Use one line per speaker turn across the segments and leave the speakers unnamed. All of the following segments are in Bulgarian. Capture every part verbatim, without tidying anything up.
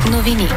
Новини.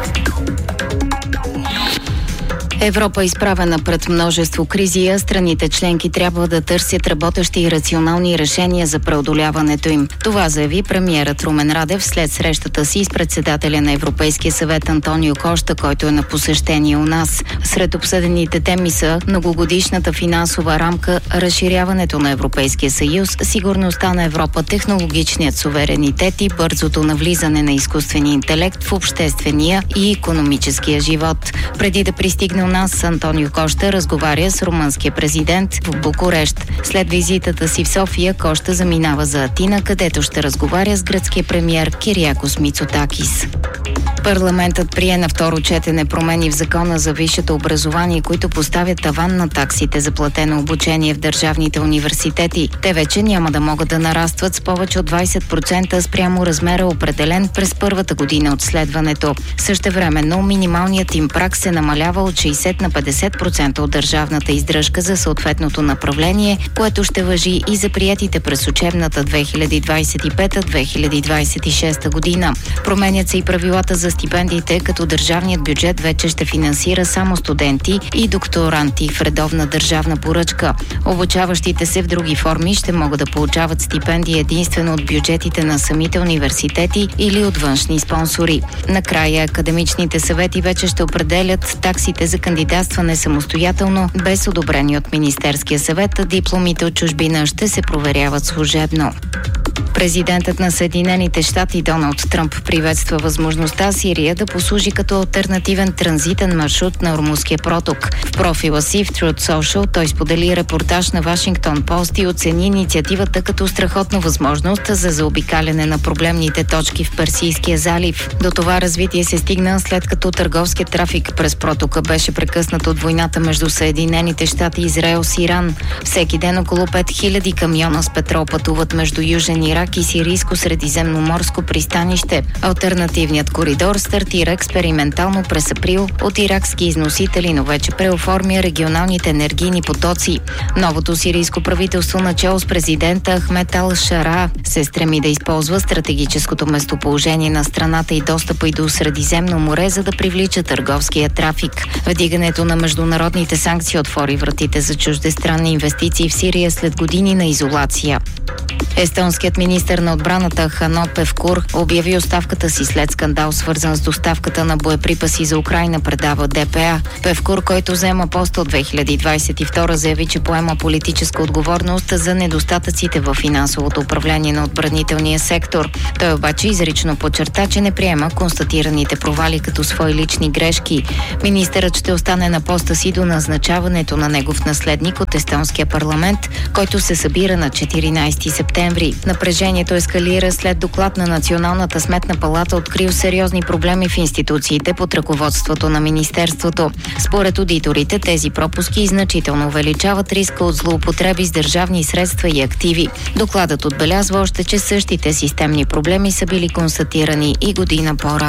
Европа е изправена пред множество кризи, а страните членки трябва да търсят работещи и рационални решения за преодоляването им. Това заяви премиерът Румен Радев след срещата си с председателя на Европейския съвет Антонио Кошта, който е на посещение у нас. Сред обсъдените теми са многогодишната финансова рамка, разширяването на Европейския съюз, сигурността на Европа, технологичният суверенитет и бързото навлизане на изкуствения интелект в обществения и икономическия живот. Преди да пристигне нас Антонио Кошта разговаря с румънския президент в Букурещ. След визитата си в София, Кошта заминава за Атина, където ще разговаря с гръцкия премиер Кириакос Мицотакис. Парламентът прие на второ четене промени в закона за висшето образование, които поставят таван на таксите за платено обучение в държавните университети. Те вече няма да могат да нарастват с повече от двайсет процента спрямо размера, определен през първата година от следването. Същевременно минималният им праг се намалява от шейсет на петдесет процента от държавната издръжка за съответното направление, което ще важи и за приетите през учебната две хиляди двайсет и пета - две хиляди двайсет и шеста година. Променят се и правилата за стипендиите, като държавният бюджет вече ще финансира само студенти и докторанти в редовна държавна поръчка. Обучаващите се в други форми ще могат да получават стипендии единствено от бюджетите на самите университети или от външни спонсори. Накрая академичните съвети вече ще определят таксите за кандидатстване самостоятелно, без одобрение от Министерския съвет, а дипломите от чужбина ще се проверяват служебно. Президентът на Съединените щати Доналд Тръмп приветства възможността Сирия да послужи като алтернативен транзитен маршрут на Ормузския проток. В профила си в Truth Social той сподели репортаж на Вашингтон Пост и оцени инициативата като страхотна възможност за заобикаляне на проблемните точки в Персийския залив. До това развитие се стигна след като търговският трафик през протока беше прекъснат от войната между Съединените щати и Израел с Иран. Всеки ден около пет хиляди камиона с петрол пътуват между Южен Ирак и Сирийско-средиземноморско пристанище. Алтернативният коридор стартира експериментално през април от иракски износители, но вече преоформя регионалните енергийни потоци. Новото сирийско правителство, начало с президента Ахмед Ал-Шара, се стреми да използва стратегическото местоположение на страната и достъпа и до Средиземно море, за да привлича търговския трафик. Вдигането на международните санкции отвори вратите за чуждестранни инвестиции в Сирия след години на изолация. Естонският министър на отбраната Хано Певкур обяви оставката си след скандал, свързан с доставката на боеприпаси за Украйна, предава ДПА. Певкур, който взема поста от две хиляди двайсет и втора, заяви, че поема политическа отговорност за недостатъците в финансовото управление на отбранителния сектор. Той обаче изрично подчерта, че не приема констатираните провали като свои лични грешки. Министърът ще остане на поста си до назначаването на негов наследник от естонския парламент, който се събира на четиринайсети септември. Напрежението ескалира след доклад на Националната сметна палата, открил сериозни проблеми в институциите под ръководството на Министерството. Според одиторите, тези пропуски значително увеличават риска от злоупотреби с държавни средства и активи. Докладът отбелязва още, че същите системни проблеми са били констатирани и година по-рано.